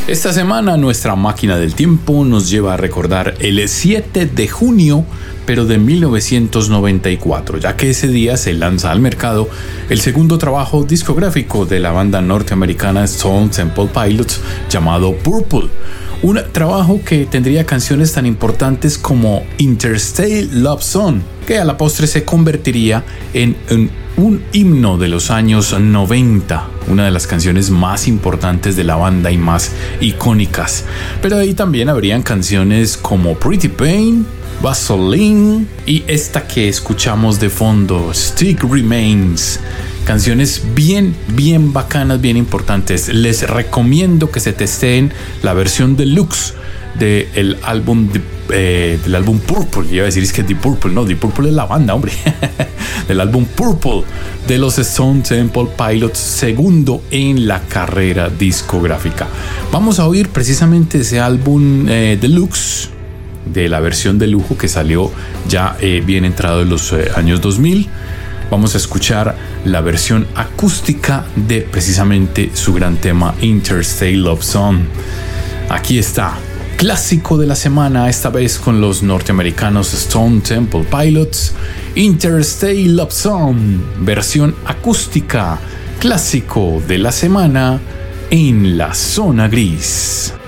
Esta semana nuestra máquina del tiempo nos lleva a recordar el 7 de junio, pero de 1994, ya que ese día se lanza al mercado el segundo trabajo discográfico de la banda norteamericana Stone Temple Pilots llamado Purple. Un trabajo que tendría canciones tan importantes como Interstate Love Song, que a la postre se convertiría en un himno de los años 90, una de las canciones más importantes de la banda y más icónicas. Pero ahí también habrían canciones como Pretty Pain, Vaseline y esta que escuchamos de fondo, Stick Remains. Canciones bien bacanas, bien importantes. Les recomiendo que se testeen la versión deluxe del álbum Purple. Iba a decir es que Deep Purple, no, Deep Purple es la banda, hombre. Del álbum Purple de los Stone Temple Pilots, segundo en la carrera discográfica. Vamos a oír precisamente ese álbum deluxe, de la versión de lujo que salió ya bien entrado en los años 2000. Vamos a escuchar la versión acústica de precisamente su gran tema Interstate Love Song. Aquí está, clásico de la semana, esta vez con los norteamericanos Stone Temple Pilots, Interstate Love Song, versión acústica, clásico de la semana en la zona gris.